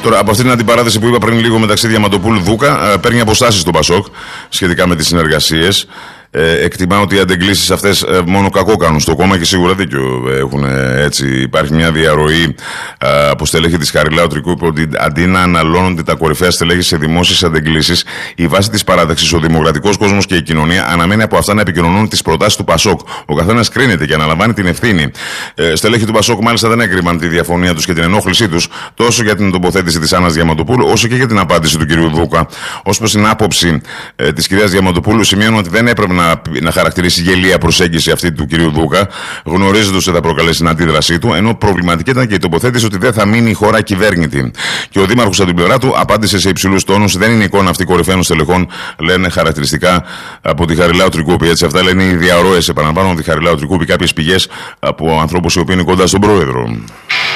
Τώρα, από αυτή την αντιπαράθεση που είπα πριν λίγο μεταξύ Διαμαντοπούλου-Δούκα, παίρνει αποστάσεις στο Πασόκ σχετικά με τις συνεργασίες. Εκτιμά ότι οι αντεγκλήσεις αυτές μόνο κακό κάνουν στο κόμμα και σίγουρα δίκιο έχουν. Έτσι, υπάρχει μια διαρροή από στελέχη της Χαριλάου Τρικού που ότι αντί να αναλώνονται τα κορυφαία στελέχη σε δημόσιες αντεγκλήσεις, η βάση της παράταξης, ο δημοκρατικός κόσμος και η κοινωνία αναμένει από αυτά να επικοινωνούν τις προτάσεις του Πασόκ. Ο καθένας κρίνεται και αναλαμβάνει την ευθύνη. Στελέχη του Πασόκ μάλιστα δεν έκρυβαν τη διαφωνία τους και την ενόχλησή τους τόσο για την τοποθέτηση της Άννας Διαμαντοπούλου όσο και για την απάντηση του κ. Δούκα. Ως προς την άποψη της κυρίας Διαμαντοπούλου, σημειώνω ότι δεν έπρεπε να χαρακτηρίσει γελία προσέγγιση αυτή του κ. Δούκα, γνωρίζοντας ότι θα προκαλέσει την αντίδρασή του, ενώ προβληματική ήταν και η τοποθέτηση ότι δεν θα μείνει η χώρα κυβέρνητη. Και ο Δήμαρχος από την πλευρά του απάντησε σε υψηλούς τόνους. Δεν είναι εικόνα αυτή κορυφαίων στελεχών, λένε χαρακτηριστικά από τη Χαριλάου Τρικούπη. Έτσι, αυτά λένε οι διαρροές. Επαναλαμβάνω, τη Χαριλάου Τρικούπη, κάποιες πηγές από ανθρώπους οι οποίοι είναι κοντά στον πρόεδρο.